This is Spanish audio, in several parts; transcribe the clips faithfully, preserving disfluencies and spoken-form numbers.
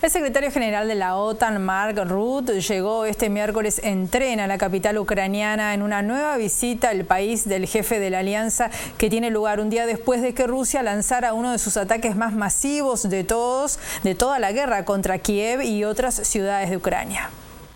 El secretario general de la OTAN, Mark Rutte, llegó este miércoles en tren a la capital ucraniana en una nueva visita al país del jefe de la alianza, que tiene lugar un día después de que Rusia lanzara uno de sus ataques más masivos de todos, de toda la guerra contra Kiev y otras ciudades de Ucrania.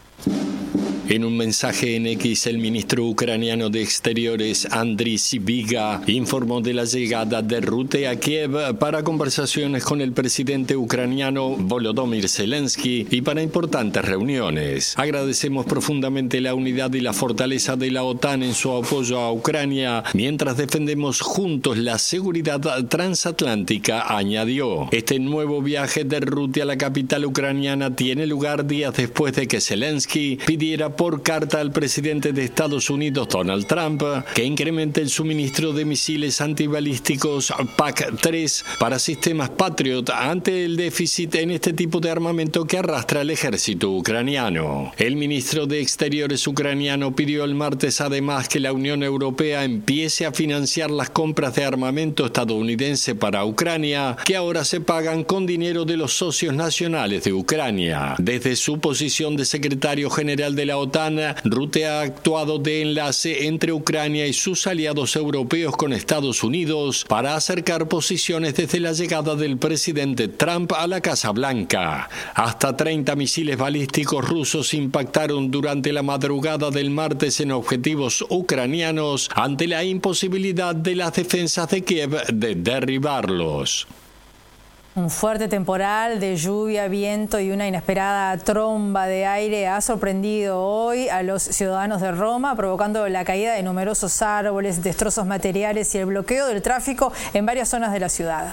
En un mensaje en X, el ministro ucraniano de Exteriores, Andriy Sybiga, informó de la llegada de Rutte a Kiev para conversaciones con el presidente ucraniano Volodymyr Zelensky y para importantes reuniones. Agradecemos profundamente la unidad y la fortaleza de la OTAN en su apoyo a Ucrania, mientras defendemos juntos la seguridad transatlántica, añadió. Este nuevo viaje de Rutte a la capital ucraniana tiene lugar días después de que Zelensky pidiera por carta al presidente de Estados Unidos, Donald Trump, que incremente el suministro de misiles antibalísticos P A C tres para sistemas Patriot ante el déficit en este tipo de armamento que arrastra el ejército ucraniano. El ministro de Exteriores ucraniano pidió el martes además que la Unión Europea empiece a financiar las compras de armamento estadounidense para Ucrania, que ahora se pagan con dinero de los socios nacionales de Ucrania. Desde su posición de secretario general de la OTAN, Rutte ha actuado de enlace entre Ucrania y sus aliados europeos con Estados Unidos para acercar posiciones desde la llegada del presidente Trump a la Casa Blanca. Hasta treinta misiles balísticos rusos impactaron durante la madrugada del martes en objetivos ucranianos ante la imposibilidad de las defensas de Kiev de derribarlos. Un fuerte temporal de lluvia, viento y una inesperada tromba de aire ha sorprendido hoy a los ciudadanos de Roma, provocando la caída de numerosos árboles, destrozos materiales y el bloqueo del tráfico en varias zonas de la ciudad.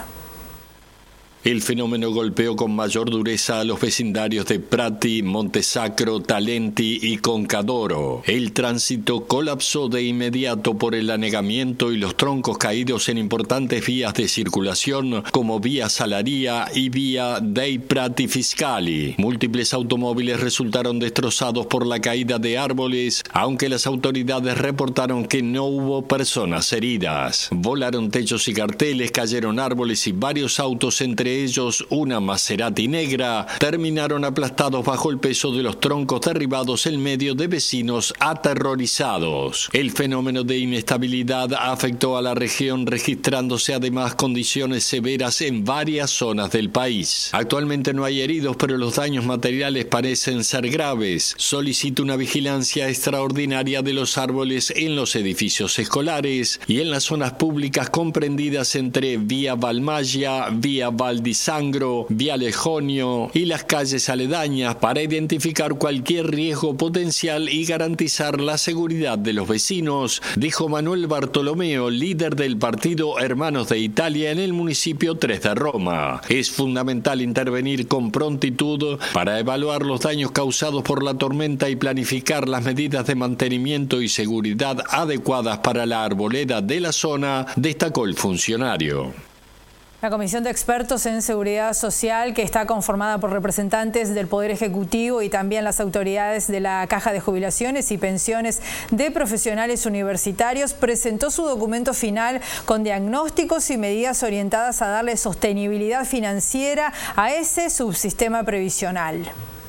El fenómeno golpeó con mayor dureza a los vecindarios de Prati, Montesacro, Talenti y Concadoro. El tránsito colapsó de inmediato por el anegamiento y los troncos caídos en importantes vías de circulación como Vía Salaria y Vía dei Prati Fiscali. Múltiples automóviles resultaron destrozados por la caída de árboles, aunque las autoridades reportaron que no hubo personas heridas. Volaron techos y carteles, cayeron árboles y varios autos, entre ellos una Maserati negra, terminaron aplastados bajo el peso de los troncos derribados en medio de vecinos aterrorizados. El fenómeno de inestabilidad afectó a la región, registrándose además condiciones severas en varias zonas del país. Actualmente no hay heridos, pero los daños materiales parecen ser graves. Solicita una vigilancia extraordinaria de los árboles en los edificios escolares y en las zonas públicas comprendidas entre Vía Valmaggia, Vía Val di Sangro, Viale Jonio y las calles aledañas para identificar cualquier riesgo potencial y garantizar la seguridad de los vecinos, dijo Manuel Bartolomeo, líder del partido Hermanos de Italia en el municipio tres de Roma. Es fundamental intervenir con prontitud para evaluar los daños causados por la tormenta y planificar las medidas de mantenimiento y seguridad adecuadas para la arboleda de la zona, destacó el funcionario. La Comisión de Expertos en Seguridad Social, que está conformada por representantes del Poder Ejecutivo y también las autoridades de la Caja de Jubilaciones y Pensiones de Profesionales Universitarios, presentó su documento final con diagnósticos y medidas orientadas a darle sostenibilidad financiera a ese subsistema previsional.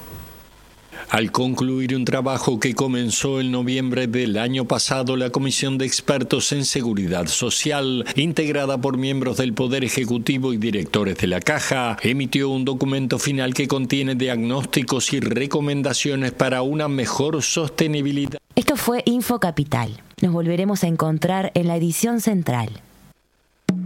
Al concluir un trabajo que comenzó en noviembre del año pasado, la Comisión de Expertos en Seguridad Social, integrada por miembros del Poder Ejecutivo y directores de la Caja, emitió un documento final que contiene diagnósticos y recomendaciones para una mejor sostenibilidad. Esto fue Info Capital. Nos volveremos a encontrar en la edición central.